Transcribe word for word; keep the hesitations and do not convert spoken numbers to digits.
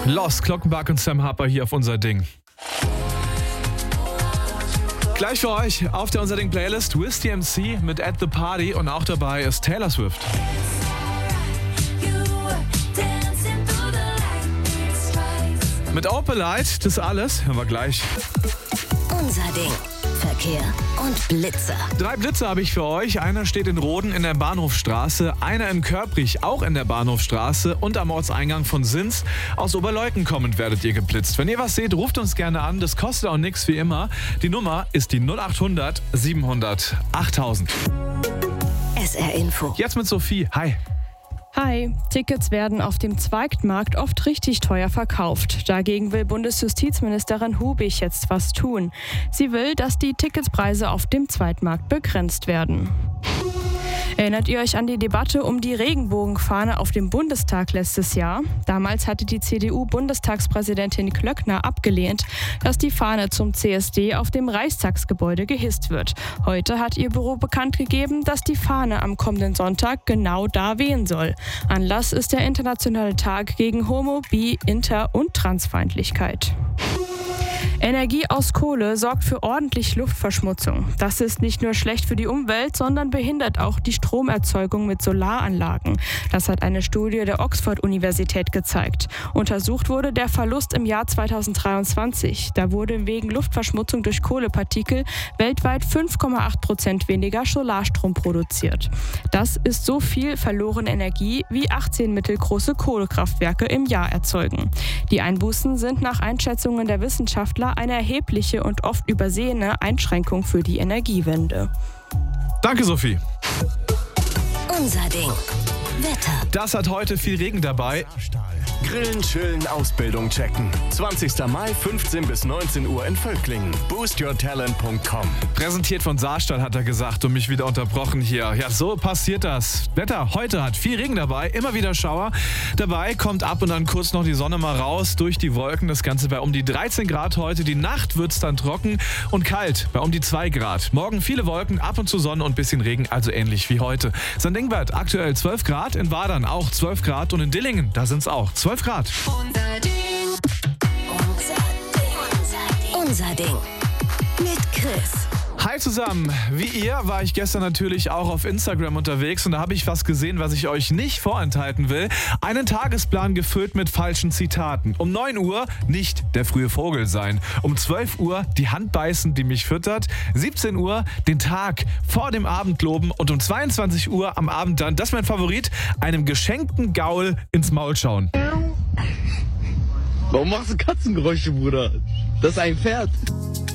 Lost, Glockenbach und Sam Harper hier auf Unser Ding. Gleich für euch auf der Unser Ding Playlist Wiz D M C mit At The Party und auch dabei ist Taylor Swift. Mit Opalite, das alles, hören wir gleich. Unser Ding. Verkehr und Blitzer. Drei Blitzer habe ich für euch. Einer steht in Roden in der Bahnhofstraße, einer in Körprich auch in der Bahnhofstraße und am Ortseingang von Sins. Aus Oberleuten kommend werdet ihr geblitzt. Wenn ihr was seht, ruft uns gerne an. Das kostet auch nichts wie immer. Die Nummer ist die null achthundert siebenhundert achttausend. S R Info. Jetzt mit Sophie. Hi. Hi, Tickets werden auf dem Zweigmarkt oft richtig teuer verkauft. Dagegen will Bundesjustizministerin Hubig jetzt was tun. Sie will, dass die Ticketspreise auf dem Zweigmarkt begrenzt werden. Erinnert ihr euch an die Debatte um die Regenbogenfahne auf dem Bundestag letztes Jahr? Damals hatte die C D U-Bundestagspräsidentin Klöckner abgelehnt, dass die Fahne zum C S D auf dem Reichstagsgebäude gehisst wird. Heute hat ihr Büro bekannt gegeben, dass die Fahne am kommenden Sonntag genau da wehen soll. Anlass ist der Internationale Tag gegen Homo-, Bi-, Inter- und Transfeindlichkeit. Energie aus Kohle sorgt für ordentlich Luftverschmutzung. Das ist nicht nur schlecht für die Umwelt, sondern behindert auch die Stromerzeugung mit Solaranlagen. Das hat eine Studie der Oxford-Universität gezeigt. Untersucht wurde der Verlust im Jahr zweitausenddreiundzwanzig. Da wurde wegen Luftverschmutzung durch Kohlepartikel weltweit fünf Komma acht Prozent weniger Solarstrom produziert. Das ist so viel verlorene Energie, wie achtzehn mittelgroße Kohlekraftwerke im Jahr erzeugen. Die Einbußen sind nach Einschätzungen der Wissenschaftler eine erhebliche und oft übersehene Einschränkung für die Energiewende. Danke, Sophie. Unser Ding. Wetter. Das hat heute viel Regen dabei. Grillen, chillen, Ausbildung checken. zwanzigster Mai, fünfzehn bis neunzehn Uhr in Völklingen. boost your talent punkt com. Präsentiert von Saarstahl, hat er gesagt und mich wieder unterbrochen hier. Ja, so passiert das. Wetter heute hat viel Regen dabei, immer wieder Schauer. Dabei kommt ab und an kurz noch die Sonne mal raus durch die Wolken. Das Ganze bei um die dreizehn Grad heute. Die Nacht wird es dann trocken und kalt bei um die zwei Grad. Morgen viele Wolken, ab und zu Sonne und bisschen Regen, also ähnlich wie heute. Sandingbert aktuell zwölf Grad, in Wadern auch zwölf Grad und in Dillingen, da sind es auch zwölf Grad. Unser Ding. Unser Ding. Unser Ding. Mit Chris. Hi zusammen, wie ihr war ich gestern natürlich auch auf Instagram unterwegs und da habe ich was gesehen, was ich euch nicht vorenthalten will. Einen Tagesplan gefüllt mit falschen Zitaten. Um neun Uhr nicht der frühe Vogel sein. Um zwölf Uhr die Hand beißen, die mich füttert. siebzehn Uhr den Tag vor dem Abend loben und um zweiundzwanzig Uhr am Abend dann, das ist mein Favorit, einem geschenkten Gaul ins Maul schauen. Warum machst du Katzengeräusche, Bruder? Das ist ein Pferd.